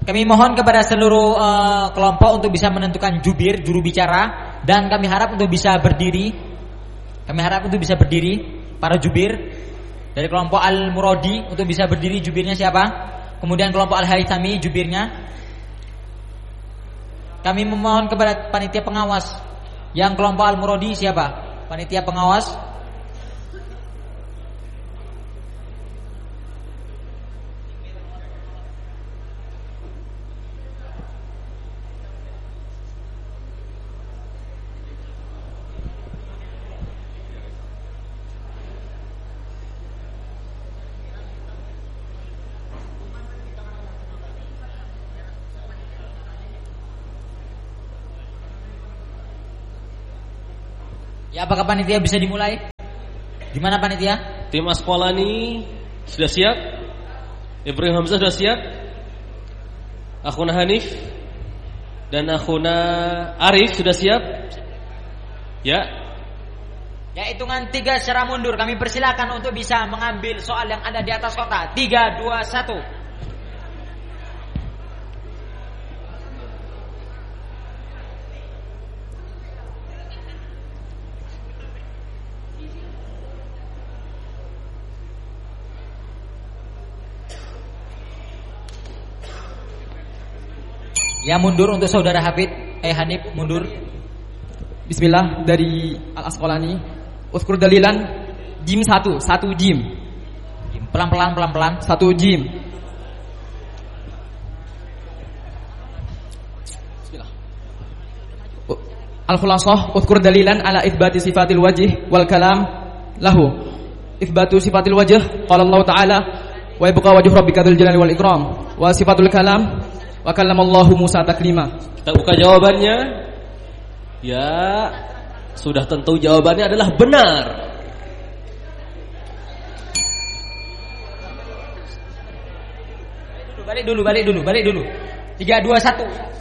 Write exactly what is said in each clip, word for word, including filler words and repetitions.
Kami mohon kepada seluruh uh, kelompok untuk bisa menentukan jubir, juru bicara, dan kami harap untuk bisa berdiri. Kami harap untuk bisa berdiri para jubir dari kelompok Al-Muradi untuk bisa berdiri. Jubirnya siapa? Kemudian kelompok Al-Haythami jubirnya. Kami memohon kepada panitia pengawas. Yang kelompok Al-Muradi siapa? Panitia pengawas. Ya, apakah panitia bisa dimulai? Gimana panitia? Tim Asqalani sudah siap? Ibrahim Hamzah sudah siap? Akhuna Hanif dan Akhuna Arif sudah siap? Ya. Ya, hitungan tiga secara mundur. Kami persilakan untuk bisa mengambil soal yang ada di atas kotak. Tiga, dua, satu. Ya, mundur untuk saudara Hafid. Eh Hanif, mundur. Bismillah, dari Al-Asqalani. Uzkur dalilan jim satu, satu jim. Pelan-pelan, pelan-pelan. Satu jim. Bismillah. Al-Khulasah, uzkur dalilan ala itsbati sifatil wajh wal kalam lahu. Itsbatu sifatil wajh, qala Allah Ta'ala, wa yabqa wajhu rabbika dzul jalali wal ikram. Wa sifatul kalam, wa kallamallahu Musa taklima. Kita buka jawabannya. Ya, sudah tentu jawabannya adalah benar. Balik dulu, balik dulu, balik dulu. Tiga, dua, satu.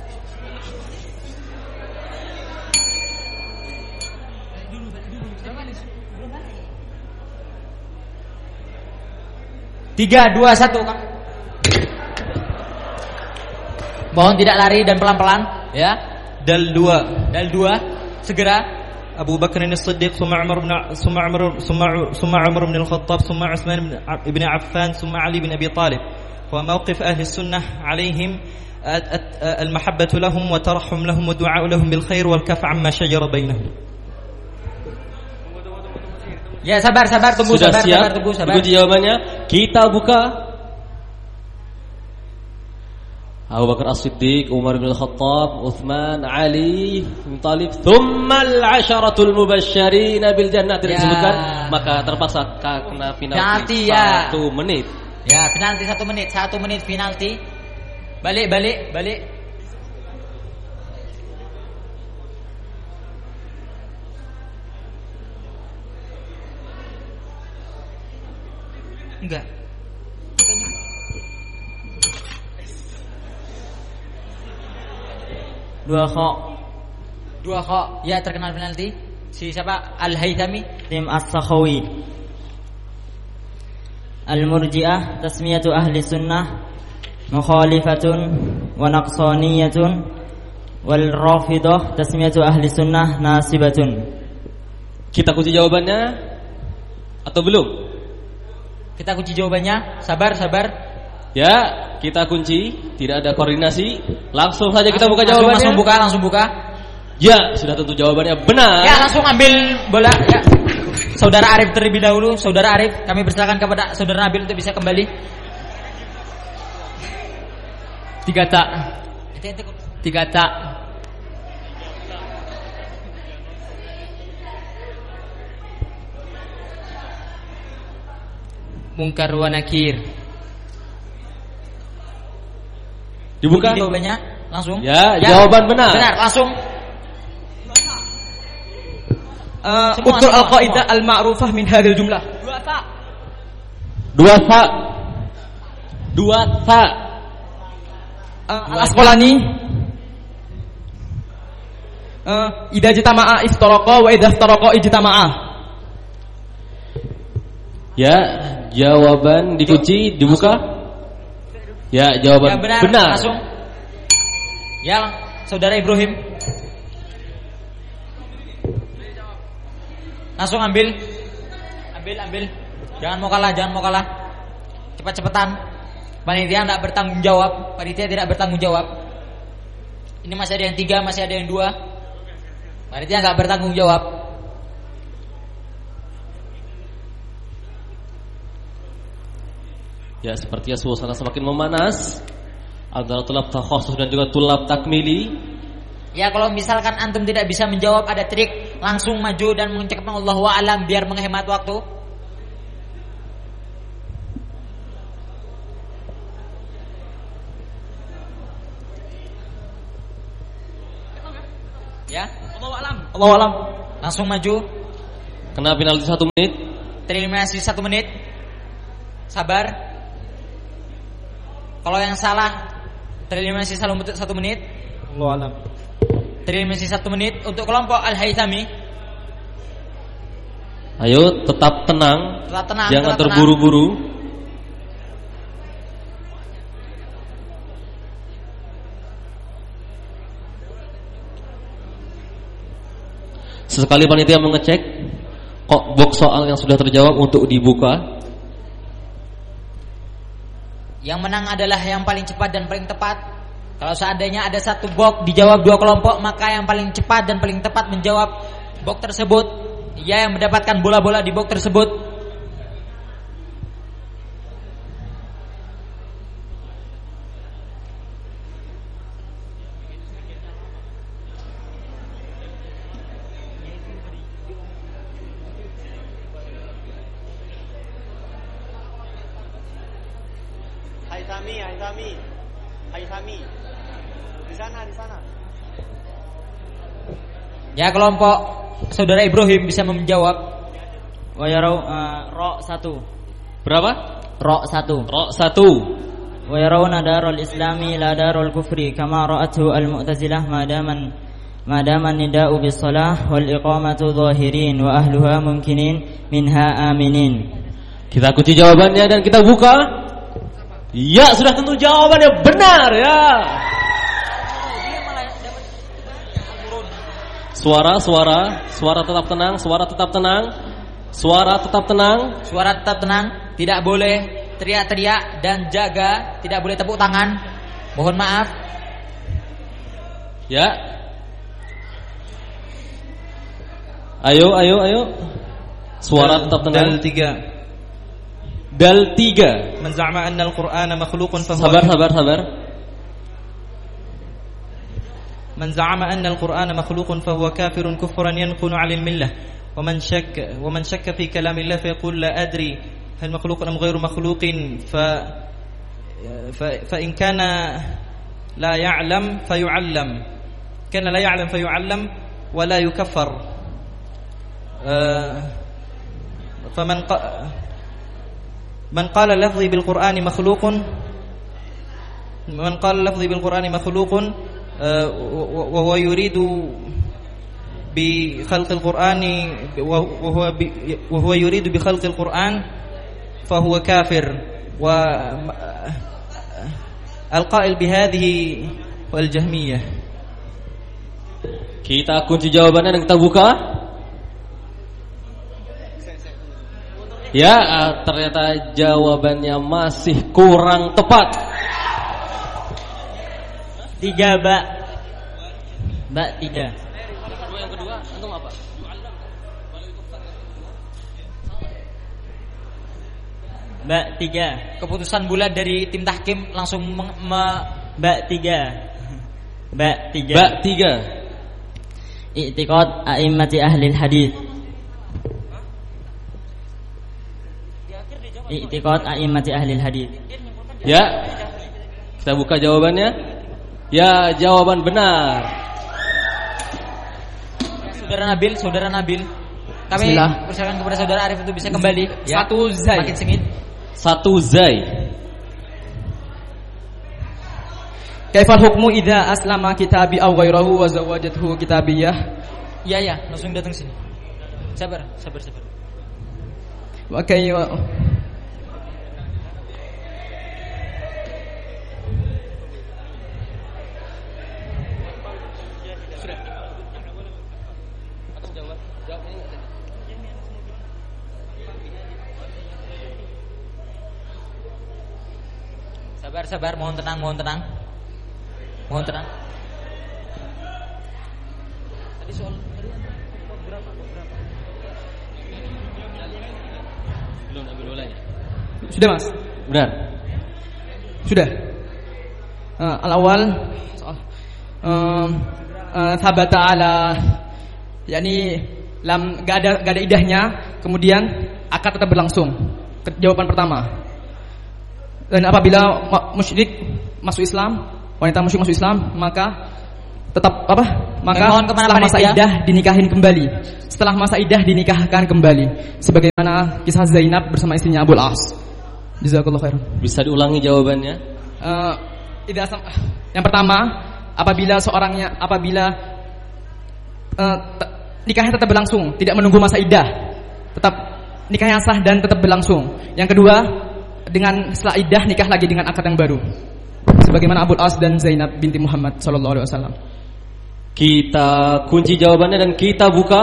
Tiga, dua, satu. Mohon tidak lari dan pelan-pelan, ya. Dal dua, dal dua, segera. Abu Bakar As-Siddiq, summa Umar bin summa Umar summa Umar bin Al-Khattab, summa Utsman bin Affan, summa Ali bin Abi Talib. Wa mawqif ahli sunnah alaihim al-mahabbatu lahum wa tarahhum lahum wa du'a lahum bil khair wal kaf' amma shajara bainahum. Ya, sabar, sabar, tunggu, sudah sabar, siap? sabar, tunggu, sabar. Ikuti jawabannya. Kita buka. Abu Bakar As-Siddiq, Umar bin Al-Khattab, Utsman, Ali bin Talib, thumma al-asharatul mubasysyirin bil jannah tidak disebutkan, maka terpaksa kena penalti ya. satu menit. Ya, penalti satu menit, satu menit penalti. Balik, balik, balik. Enggak. Dua kho. Dua kho. Ya, terkenal penalti. Si siapa? Al-Haythami. Tim As-Sakhawi. Al-Murji'ah tasmiyatu ahli sunnah mukhalifatun wa naqsaniyatun, wal Rafidah tasmiyatu ahli sunnah nasibatun. Kita kunci jawabannya atau belum? Kita kunci jawabannya. Sabar, sabar. Ya, kita kunci. Tidak ada koordinasi. Langsung saja kita buka langsung, jawabannya. Langsung buka, langsung buka. Ya, sudah tentu jawabannya benar. Ya, langsung ambil bola. Ya. Saudara Arif terlebih dahulu. Saudara Arif, kami persilakan kepada Saudara Nabil untuk bisa kembali. Tiga tak. Tiga tak. Mungkar wa nakir. Dibuka jawabannya langsung. Ya, ya, jawaban benar. Benar, langsung. Uh, Utul al-qaidah al-ma'rufah min hadhil jumlah. Dua ta. Dua ta. Dua ta. Uh, Al-Asqalani. Uh, idza jitama'a iftaraqa wa idza iftaraqa ijtama'a. Ya, jawaban dikunci, dibuka. Ya, jawaban ya, benar. benar. Langsung. Ya, saudara Ibrahim. Langsung ambil. Ambil, ambil. Jangan mau kalah, jangan mau kalah. Cepat-cepatan. Panitia tidak bertanggung jawab. Panitia tidak bertanggung jawab. Ini masih ada yang tiga, masih ada yang dua. Panitia nggak bertanggung jawab. Ya, sepertinya suasana semakin memanas antara tulab takhasus dan juga tulab takmili. Ya, kalau misalkan antum tidak bisa menjawab, ada trik, langsung maju dan mengucapkan Allahu a'lam biar menghemat waktu. Ya, Allahu a'lam. Allahu a'lam. langsung maju. Kena penalti satu menit. Tereliminasi satu menit. Sabar. Kalau yang salah tereliminasi satu menit. Allahu a'lam. Tereliminasi satu menit untuk kelompok Al-Haythami. Ayo tetap tenang. Tetap tenang. Jangan tetap terburu-buru. Sesekali panitia mengecek kok box soal yang sudah terjawab untuk dibuka. Yang menang adalah yang paling cepat dan paling tepat. Kalau seandainya ada satu box dijawab dua kelompok, maka yang paling cepat dan paling tepat menjawab box tersebut, ia yang mendapatkan bola-bola di box tersebut. Haythami, Haythami, Haythami. Di sana, di sana. Ya, kelompok saudara Ibrahim bisa menjawab. Wa yarau uh, ro satu. Berapa? Ro satu. Ro satu. Wa yarawna darul islami la darul kufri kama ra'athu al-mu'tazilah madaman madaman nida'u bis salah wal iqamatu zahirin wa ahluha mumkinin minha aminin. Kita kunci jawabannya dan kita buka. Ya, sudah tentu jawabannya benar ya. Suara, suara, suara tetap tenang, suara tetap tenang. Suara tetap tenang. Suara tetap tenang, tidak boleh teriak-teriak dan jaga, tidak boleh tepuk tangan. Mohon maaf. Ya. Ayo, ayo, ayo. Suara tetap tenang. Dal tiga. Dal tiga. Man za'ama anna al-Qur'ana makhluqun fa huwa Sabar, sabar, sabar. من زعم أن القرآن مخلوق فهو كافر كفرا ينقل عن الملة ومن شك ومن شك في كلام الله فيقول لا أدري هل مخلوق أم غير مخلوق ف فإن كان لا يعلم فيعلم كان لا يعلم فيعلم ولا يكفر فمن من قال لفظي بالقرآن مخلوق من قال لفظي بالقرآن مخلوق وهو يريد بخلق القرآن وهو وهو يريد بخلق القرآن فهو كافر والقائل بهذه والجهمية. Kita kunci jawabannya dan kita buka. Ya, ternyata jawabannya masih kurang tepat. Tiga ba. Ba tiga. Yang kedua, antum apa? Ba tiga. Keputusan bulat dari tim tahkim langsung me, me Ba tiga. Ba tiga. Ba tiga. I'tiqad a'immati ahli hadis. I'tiqad a'immati ahli hadis. Ya. Kita buka jawabannya. Ya, jawaban benar. Saudara Nabil, saudara Nabil. Kami persilakan kepada saudara Arif untuk bisa kembali. Ya. Satu zai. Makin sengit. Satu zai. Kaifal hukmu idza aslama kitabi aw ghairahu wa zawajathu kitabiyah? Iya ya, langsung datang sini. Sabar, sabar, sabar. Wa kayfa Sabar-sabar, mohon tenang, mohon tenang. Mohon tenang. Tadi soal berapa? Berapa? Belum ambil bolanya. Sudah, Mas? Benar. Sudah. Uh, al-awwal soal um, uh, sabata ala yakni lam enggak ada enggak ada idahnya, kemudian akad tetap berlangsung. Jawaban pertama. Dan apabila musyrik masuk Islam, wanita musyrik masuk Islam, maka tetap apa? Maka setelah masa iddah dinikahin kembali. Setelah masa iddah dinikahkan kembali. Sebagaimana kisah Zainab bersama istrinya Abul As. Jazakallahu khairan. Bisa diulangi jawabannya? Uh, yang pertama, apabila seorangnya apabila uh, t- nikahnya tetap berlangsung, tidak menunggu masa iddah, tetap nikahnya sah dan tetap berlangsung. Yang kedua, dengan setelah iddah nikah lagi dengan akad yang baru. Sebagaimana Abul As dan Zainab binti Muhammad sallallahu alaihi wasallam. Kita kunci jawabannya dan kita buka.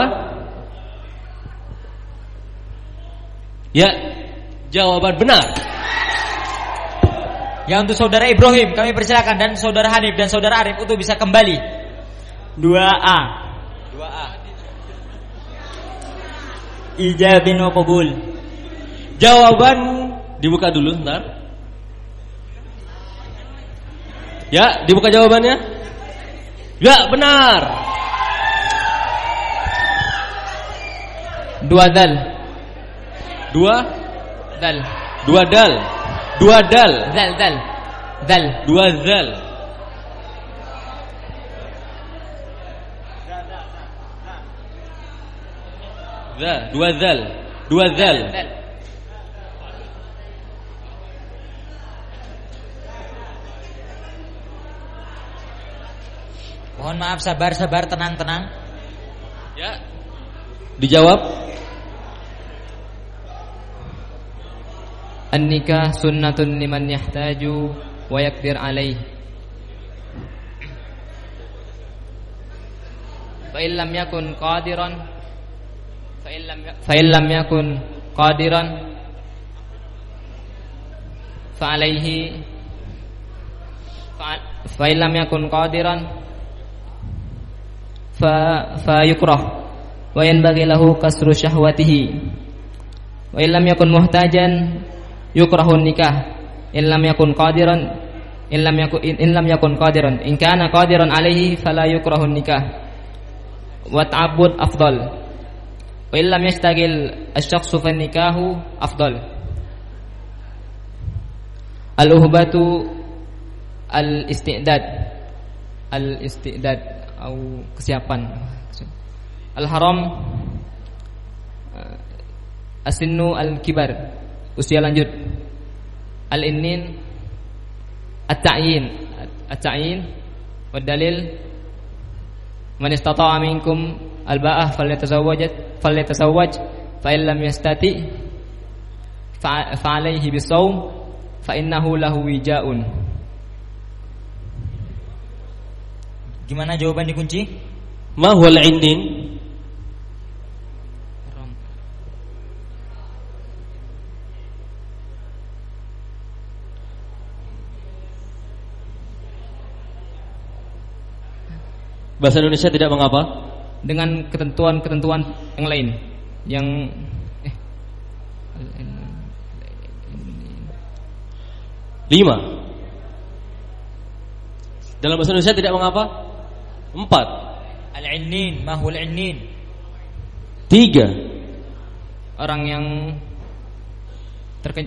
Ya, jawaban benar. Ya, untuk saudara Ibrahim kami persilakan, dan saudara Hanif dan saudara Arif untuk bisa kembali. dua A. dua A. Ijabin wa qabul. Jawaban dibuka dulu, bentar. Ya, dibuka jawabannya. Ya, benar. Dua dal. Dua Dal. Dua dal. Dua dal. Dal dal. Dal. Dua zal. Za, dua zal. Dua zal. Mohon maaf, sabar, sabar, tenang, tenang. Ya. Dijawab. An-nikah sunnatun liman yahtaju wa yaqdir alaih. Fa in lam yakun qadiran fa in lam fa in lam yakun qadiran fa alaihi fa in lam yakun qadiran fa fa yukrah wa yanbaghi lahu kasru syahwatihi wa in lam yakun muhtajan yukrahun nikah in lam yakun qadiran in lam yakun in lam yakun qadiran in kana qadiran alaihi fala yukrahun nikah wa ta'abbud afdal wa in lam yashtagil asy-syakhsu fan nikahu afdal. Al-uhbatu al-istidad al-istidad atau kesiapan. Al-haram as-sinnu al-kibar, usia lanjut. Al-innin at-ta'yin at-ta'yin wa dalil man istata'a minkum al-ba'ah falyatazawwaj falyatazawwaj fa in lam yastati fa alayhi bisawm fa innahu lahu wijaun. Gimana jawaban dikunci? Ma huwal innin? Bahasa Indonesia tidak mengapa? Dengan ketentuan-ketentuan yang lain yang eh lima. Dalam bahasa Indonesia tidak mengapa? Empat. Al-innin, ma huwal innin? Tiga. Orang yang